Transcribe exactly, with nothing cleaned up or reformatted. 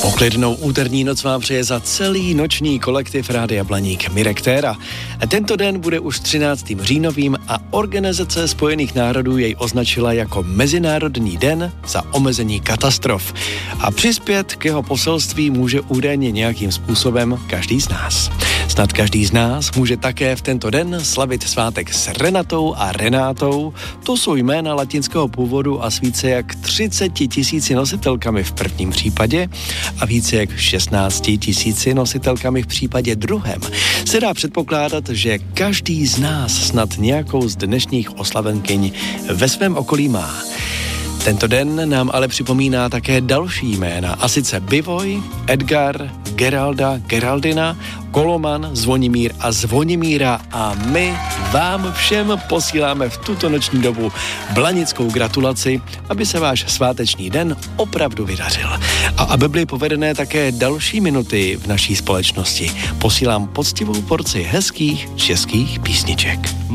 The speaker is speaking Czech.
Poklidnou úterní noc vám přeje za celý noční kolektiv Rádia Blaník Mirek Téra. Tento den bude už třináctým říjnovým a Organizace spojených národů jej označila jako Mezinárodní den za omezení katastrof. A přispět k jeho poselství může údajně nějakým způsobem každý z nás. Snad každý z nás může také v tento den slavit svátek s Renatou a Renátou. To jsou jména latinského původu a s více jak třiceti tisíci nositelkami v prvním případě a více jak šestnácti tisíci nositelkami v případě druhém. Se dá předpokládat, že každý z nás snad nějakou z dnešních oslavenkyň ve svém okolí má. Tento den nám ale připomíná také další jména, a sice Bivoj, Edgar, Geralda, Geraldina, Koloman, Zvonimír a Zvonimíra, a my vám všem posíláme v tuto noční dobu blanickou gratulaci, aby se váš sváteční den opravdu vydařil. A aby byly povedené také další minuty v naší společnosti, posílám poctivou porci hezkých českých písniček.